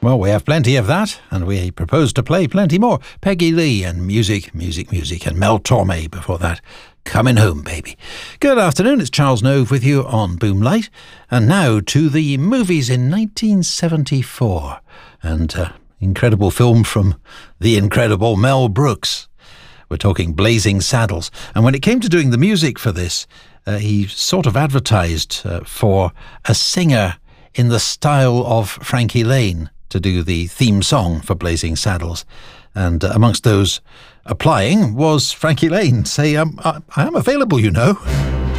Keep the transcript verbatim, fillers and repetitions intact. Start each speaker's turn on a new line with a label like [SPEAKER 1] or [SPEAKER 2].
[SPEAKER 1] Well, we have plenty of that, and we propose to play plenty more. Peggy Lee and music, music, music, and Mel Torme before that. Coming home, baby. Good afternoon, it's Charles Nove with you on Boomlight. And now to the movies in nineteen seventy-four. And uh, incredible film from the incredible Mel Brooks. We're talking Blazing Saddles. And when it came to doing the music for this, uh, he sort of advertised uh, for a singer in the style of Frankie Lane to do the theme song for Blazing Saddles. And uh, amongst those applying was Frankie Lane. Say, um, I, I am available, you know.